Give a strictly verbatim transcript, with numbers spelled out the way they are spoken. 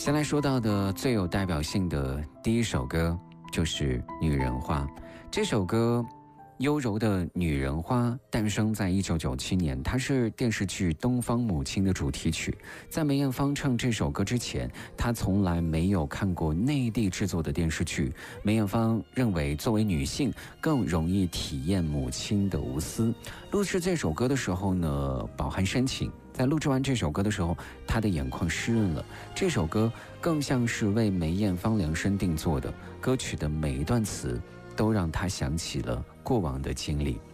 先来说到的最有代表性的第一首歌就是《女人花》。这首歌优柔的女人花诞生在一九九七年，它是电视剧《东方母亲》的主题曲。在梅艳芳唱这首歌之前，她从来没有看过内地制作的电视剧。梅艳芳认为作为女性更容易体验母亲的无私。录制这首歌的时候呢，饱含深情。在录制完这首歌的时候，她的眼眶湿润了。这首歌更像是为梅艳芳量身定做的，歌曲的每一段词都让她想起了过往的经历。